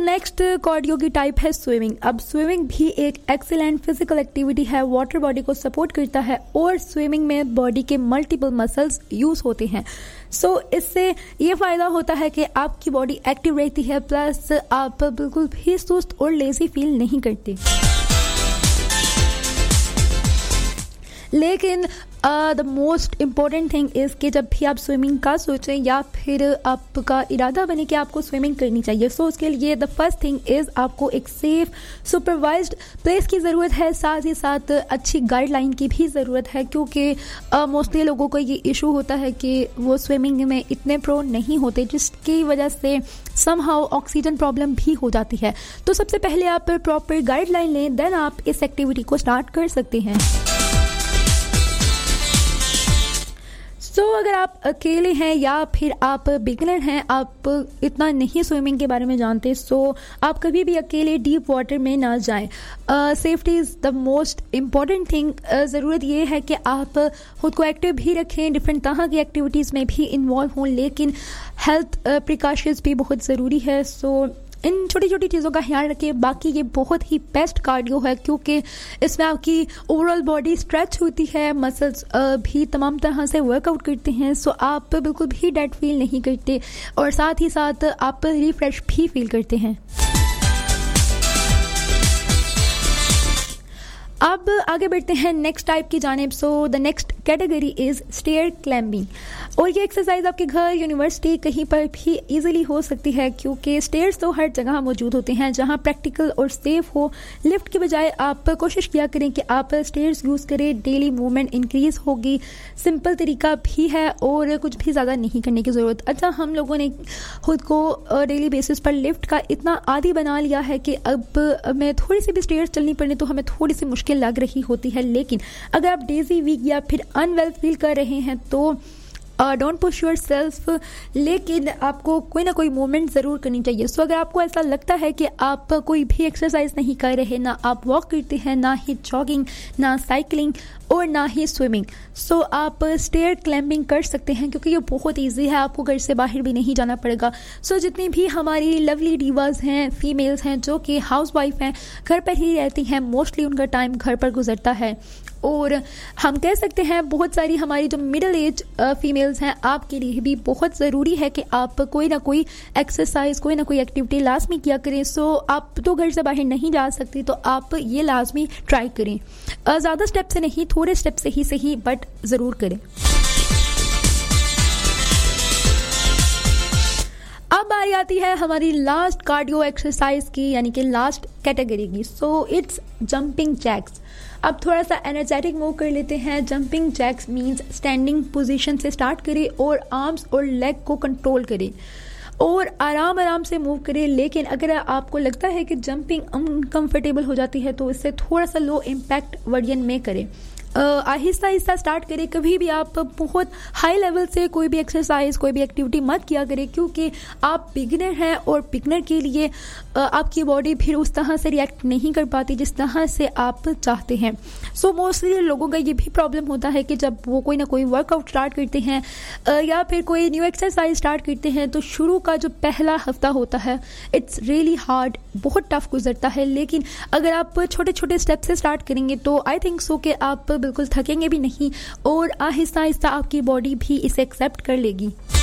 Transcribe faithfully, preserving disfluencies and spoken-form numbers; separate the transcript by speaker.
Speaker 1: Next cardio की type है swimming. अब स्विमिंग भी एक एक्सीलेंट फिजिकल एक्टिविटी है, वाटर बॉडी को सपोर्ट करता है और स्विमिंग में बॉडी के मल्टीपल मसल्स यूज होते हैं। सो so, इससे ये फ़ायदा होता है कि आपकी बॉडी एक्टिव रहती है, प्लस आप बिल्कुल भी सुस्त और लेजी फील नहीं करते। लेकिन the most important thing is कि जब भी आप स्विमिंग का सोचें या फिर आपका इरादा बने कि आपको स्विमिंग करनी चाहिए, सो so, उसके लिए द फर्स्ट थिंग इज़ आपको एक सेफ सुपरवाइज्ड प्लेस की ज़रूरत है, साथ ही साथ अच्छी गाइडलाइन की भी ज़रूरत है, क्योंकि मोस्टली uh, लोगों को ये इशू होता है कि वो स्विमिंग में इतने प्रो नहीं होते, जिसकी वजह से समहाउ ऑक्सीजन प्रॉब्लम भी हो जाती है। तो सबसे पहले आप प्रॉपर गाइडलाइन लें, देन आप इस एक्टिविटी को स्टार्ट कर सकते हैं। तो so, अगर आप अकेले हैं या फिर आप बिगिनर हैं, आप इतना नहीं स्विमिंग के बारे में जानते, सो so, आप कभी भी अकेले डीप वाटर में ना जाएं। Safety is the most important thing. ज़रूरत ये है कि आप खुद को एक्टिव भी रखें, डिफरेंट तरह की एक्टिविटीज़ में भी इन्वॉल्व हों, लेकिन हेल्थ प्रिकॉशंस भी बहुत ज़रूरी है। सो so, इन छोटी छोटी चीज़ों का ख्याल रखें। बाकी ये बहुत ही बेस्ट कार्डियो है, क्योंकि इसमें आपकी ओवरऑल बॉडी स्ट्रेच होती है, मसल्स भी तमाम तरह से वर्कआउट करते हैं, सो आप बिल्कुल भी डेड फील नहीं करते और साथ ही साथ आप रिफ्रेश भी फील करते हैं। अब आगे बढ़ते हैं नेक्स्ट टाइप की जानिब। So the next category is stair climbing, और ये एक्सरसाइज आपके घर, यूनिवर्सिटी, कहीं पर भी इजीली हो सकती है, क्योंकि स्टेयर्स तो हर जगह मौजूद होते हैं जहां प्रैक्टिकल और सेफ हो। लिफ्ट के बजाय आप कोशिश किया करें कि आप स्टेयर्स यूज़ करें, डेली मूवमेंट इंक्रीज होगी। सिंपल तरीका भी है और कुछ भी ज़्यादा नहीं करने की ज़रूरत। अच्छा, हम लोगों ने खुद को डेली बेसिस पर लिफ्ट का इतना आदी बना लिया है कि अब मैं थोड़ी सी भी स्टेयर्स चलनी पड़े तो हमें थोड़ी सी मुश्किल लग रही होती है। लेकिन अगर आप डेजी वीक या फिर अनवेल फील कर रहे हैं तो डोंट पुश योर सेल्फ, लेकिन आपको कोई ना कोई मूवमेंट ज़रूर करनी चाहिए। सो so, अगर आपको ऐसा लगता है कि आप कोई भी एक्सरसाइज नहीं कर रहे, ना आप वॉक करते हैं, ना ही जॉगिंग, ना साइकिलिंग और ना ही स्विमिंग, सो so, आप स्टेयर क्लाइंबिंग कर सकते हैं, क्योंकि ये बहुत ईजी है, आपको घर से बाहर भी नहीं जाना पड़ेगा। सो so, जितनी भी हमारी लवली डीवाज हैं, फीमेल्स हैं जो कि हाउस वाइफ हैं, घर पर ही रहती हैं, मोस्टली उनका टाइम घर पर गुजरता है, और हम कह सकते हैं बहुत सारी हमारी जो मिडिल एज फीमेल्स हैं, आपके लिए भी बहुत ज़रूरी है कि आप कोई ना कोई एक्सरसाइज, कोई ना कोई एक्टिविटी लाजमी किया करें। सो so, आप तो घर से बाहर नहीं जा सकती, तो आप ये लाजमी ट्राई करें। ज़्यादा स्टेप से नहीं, थोड़े स्टेप से ही सही, बट ज़रूर करें। अब बारी आती है हमारी लास्ट कार्डियो एक्सरसाइज की, यानी कि लास्ट कैटेगरी की। So it's jumping jacks. अब थोड़ा सा एनर्जेटिक मूव कर लेते हैं। Jumping jacks means standing position से स्टार्ट करें और आर्म्स और लेग को कंट्रोल करें और आराम आराम से मूव करें। लेकिन अगर आपको लगता है कि जंपिंग अनकंफर्टेबल हो जाती है तो इससे थोड़ा सा लो इम्पैक्ट वर्जन में करें, आहिस्ता आहिस्ता स्टार्ट करें। कभी भी आप बहुत हाई लेवल से कोई भी एक्सरसाइज, कोई भी एक्टिविटी मत किया करें, क्योंकि आप बिगिनर हैं और बिगिनर के लिए आपकी बॉडी फिर उस तरह से रिएक्ट नहीं कर पाती जिस तरह से आप चाहते हैं। सो मोस्टली लोगों का ये भी प्रॉब्लम होता है कि जब वो कोई ना कोई वर्कआउट स्टार्ट करते हैं या फिर कोई न्यू एक्सरसाइज स्टार्ट करते हैं तो शुरू का जो पहला हफ्ता होता है इट्स रियली हार्ड, बहुत टफ गुजरता है। लेकिन अगर आप छोटे छोटे स्टेप से स्टार्ट करेंगे तो आई थिंक सो कि आप बिल्कुल थकेंगे भी नहीं और आहिस्ता आहिस्ता आपकी बॉडी भी इसे एक्सेप्ट कर लेगी।